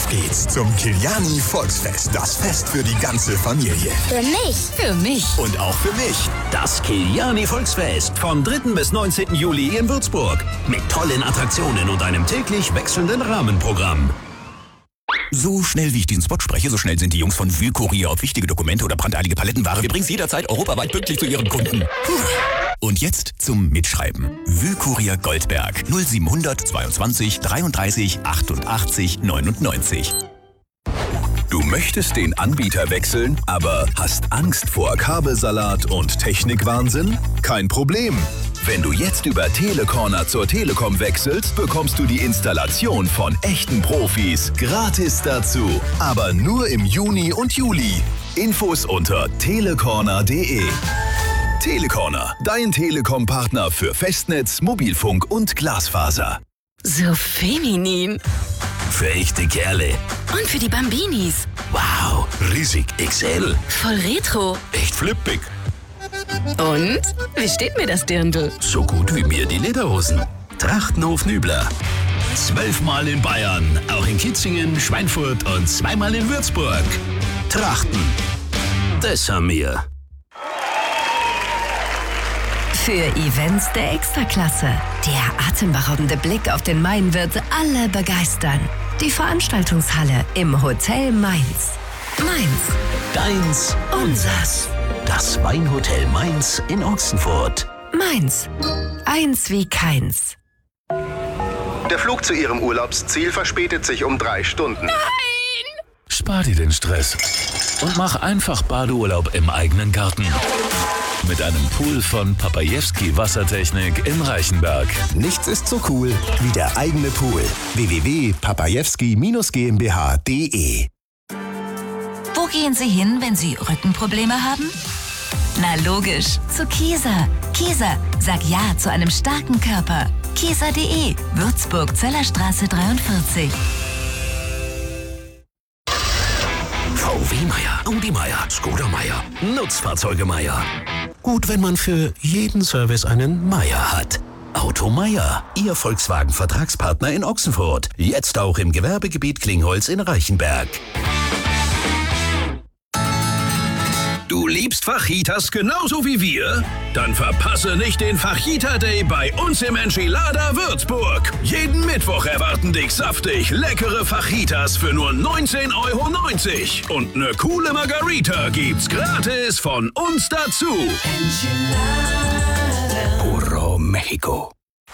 Auf geht's zum Kiliani Volksfest. Das Fest für die ganze Familie. Für mich. Für mich. Und auch für mich. Das Kiliani Volksfest vom 3. bis 19. Juli in Würzburg. Mit tollen Attraktionen und einem täglich wechselnden Rahmenprogramm. So schnell wie ich diesen Spot spreche, so schnell sind die Jungs von Wühlkurier auf wichtige Dokumente oder brandeilige Palettenware. Wir bringen es jederzeit europaweit pünktlich zu ihren Kunden. Und jetzt zum Mitschreiben. Wühlkurier Goldberg 0700 22 33 88 99. Du möchtest den Anbieter wechseln, aber hast Angst vor Kabelsalat und Technikwahnsinn? Kein Problem. Wenn du jetzt über Telecorner zur Telekom wechselst, bekommst du die Installation von echten Profis gratis dazu. Aber nur im Juni und Juli. Infos unter telecorner.de. Telecorner, dein Telekom-Partner für Festnetz, Mobilfunk und Glasfaser. So feminin. Für echte Kerle. Und für die Bambinis. Wow, riesig XL. Voll retro. Echt flippig. Und? Wie steht mir das Dirndl? So gut wie mir die Lederhosen. Trachtenhof Nübler. 12-mal in Bayern, auch in Kitzingen, Schweinfurt und 2-mal in Würzburg. Trachten. Das haben wir. Für Events der Extraklasse. Der atemberaubende Blick auf den Main wird alle begeistern. Die Veranstaltungshalle im Hotel Mainz. Mainz. Deins, unsers. Das Weinhotel Mainz in Ochsenfurt. Mainz. Eins wie keins. Der Flug zu Ihrem Urlaubsziel verspätet sich um 3 Stunden. Spar dir den Stress und mach einfach Badeurlaub im eigenen Garten. Mit einem Pool von Papajewski Wassertechnik in Reichenberg. Nichts ist so cool wie der eigene Pool. www.papajewski-GmbH.de. Wo gehen Sie hin, wenn Sie Rückenprobleme haben? Na logisch, zu Kieser. Kieser, sag Ja zu einem starken Körper. Kieser.de, Würzburg, Zellerstraße 43. VW Meier, Audi Meier, Skoda Meier, Nutzfahrzeuge Meier. Gut, wenn man für jeden Service einen Meier hat. Auto Meier, Ihr Volkswagen-Vertragspartner in Ochsenfurt. Jetzt auch im Gewerbegebiet Klingholz in Reichenberg. Du liebst Fajitas genauso wie wir? Dann verpasse nicht den Fajita Day bei uns im Enchilada Würzburg. Jeden Mittwoch erwarten dich saftig leckere Fajitas für nur 19,90 €. Und eine coole Margarita gibt's gratis von uns dazu. Puro Mexico.